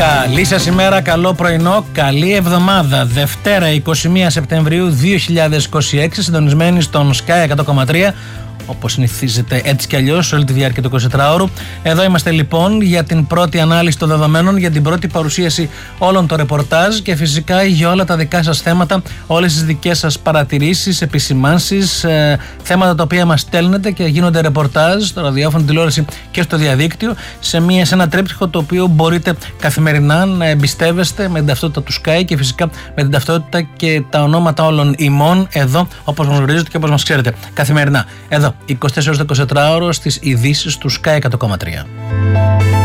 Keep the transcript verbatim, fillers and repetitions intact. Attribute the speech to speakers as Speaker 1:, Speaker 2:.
Speaker 1: Καλή σας ημέρα, καλό πρωινό, καλή εβδομάδα. Δευτέρα εικοστή πρώτη Σεπτεμβρίου δύο χιλιάδες είκοσι έξι, συντονισμένοι στον Sky εκατό κόμμα τρία. Όπως συνηθίζεται έτσι κι αλλιώς όλη τη διάρκεια του εικοσιτετράωρου. Εδώ είμαστε λοιπόν για την πρώτη ανάλυση των δεδομένων, για την πρώτη παρουσίαση όλων των ρεπορτάζ και φυσικά για όλα τα δικά σας θέματα, όλες τις δικές σας παρατηρήσεις, επισημάνσεις, ε, θέματα τα οποία μας στέλνετε και γίνονται ρεπορτάζ στο ραδιόφωνο, τηλεόραση και στο διαδίκτυο, σε, μια, σε ένα τρίπτυχο το οποίο μπορείτε καθημερινά να εμπιστεύεστε με την ταυτότητα του Sky και φυσικά με την ταυτότητα και τα ονόματα όλων ημών εδώ, όπως μας γνωρίζετε και όπως μας ξέρετε καθημερινά. Εδώ, είκοσι τέσσερις ώρες το εικοσιτετράωρο στις ειδήσεις του Sky εκατό κόμμα τρία.